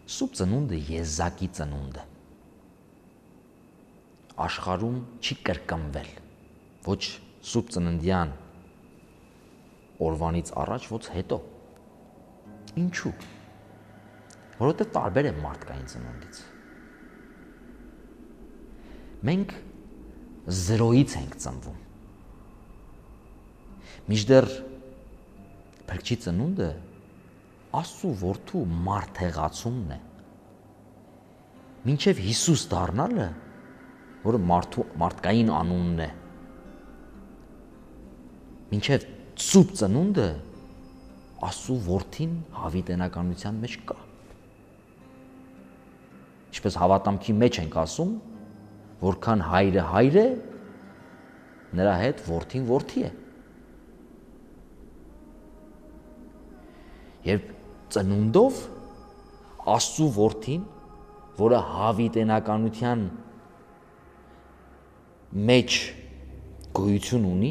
Սուրբ ծնունդը եզակի ծնունդ է։ Աշխարհում չի կրկնվել ոչ Սուրբ ծննդյան օրվանից առաջ, ոչ հետո։ Ինչու՞։ Որովհետև տարբեր է մարդկային ծնունդից։ Մենք զրոյից ենք ծնվում։ Մինչդեռ Փրկչի ծնունդը Աստծու որդու մարդեղացումն է։ Մինչև Հիսուս դառնալը, որը մարդկային անունն է, մինչև Սուրբ ծնունդը Աստծու որդին հավիտենականության մեջ կա։ Ինչպես հավատամքի մեջ ենք ասում, որքան հայրը հայր է, նրա հետ որդին որդի է։ Երբ ծնունդով Աստծու որդին, որը հավիտենականության մեջ գոյություն ունի,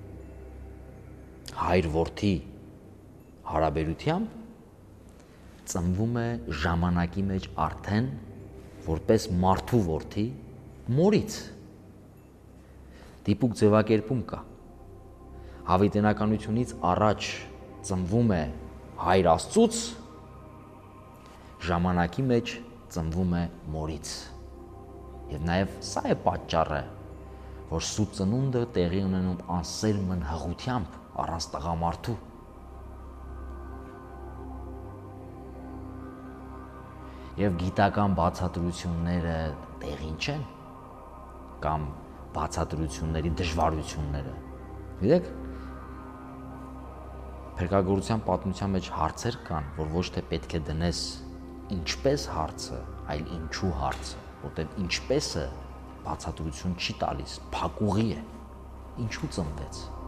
հայր-որդի հարաբերությամբ, ծնվում է ժամանակի մեջ արդեն որպես մարդու որդի մորից։ Դիպուկ ձևակերպում կա։ Հավիտենականությունից առաջ ծնվում է հայր Աստծուց, ժամանակի մեջ ծնվում է մորից։ Եվ նաև սա է պատճառը, որ Սուրբ ծնունդը տեղի ունենում անսերմն հղությամբ առանց տղամարդու։ Եվ գիտական բացատրությունները տեղին չեն, կամ բացատրությունների դժվարությունները։ Գիտեք, փրկagorության պատմության մեջ հարցեր կան, որ ոչ թե պետք է դնես ինչպես հարցը, այլ ինչու հարցը, որտեղ ինչպեսը բացատրություն չի տալիս, փակուղի է։ Ինչու ծնվեց։